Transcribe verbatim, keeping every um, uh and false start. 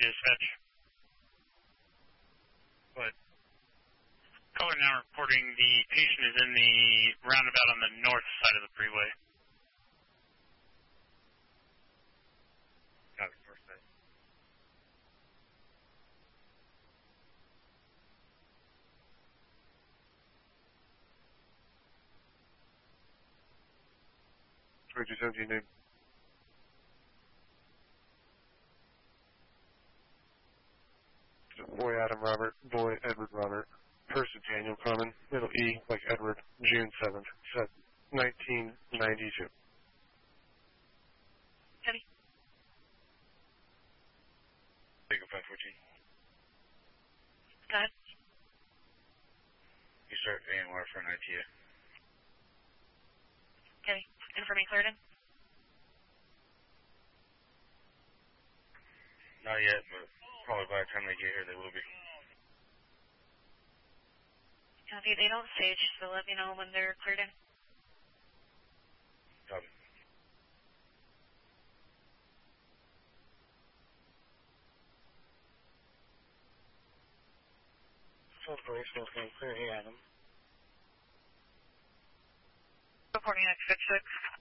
Dispatch. What? Caller now reporting the patient is in the roundabout on the north side of the freeway. Copy, north side. twenty-two seventeen name. Boy Adam Robert, boy Edward Robert, person Daniel Common, middle E like Edward, June seventh, nineteen ninety-two. Copy. Take a five fourteen. Go ahead. You start A M R for an I T A. Okay. Confirming cleared in? Not yet, but probably by the time they get here, they will be. Copy. They don't stage, so let me know when they're cleared in. Copy. Operational clear. Hey, Adam. Reporting X six six.